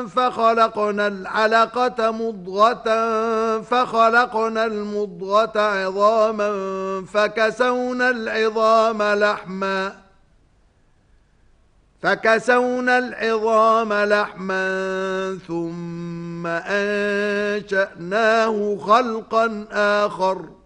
فخلقنا العلقة مضغة فخلقنا المضغة عظاما فكسونا العظام لحما ثم أنشأناه خلقا آخر